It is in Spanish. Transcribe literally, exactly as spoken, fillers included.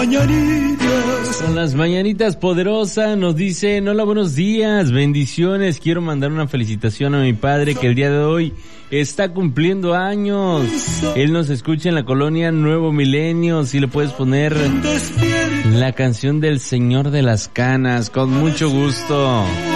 Son las mañanitas poderosas, nos dicen, hola, buenos días, bendiciones, quiero mandar una felicitación a mi padre que el día de hoy está cumpliendo años. Él nos escucha en la colonia Nuevo Milenio, si le puedes poner la canción del Señor de las Canas, con mucho gusto.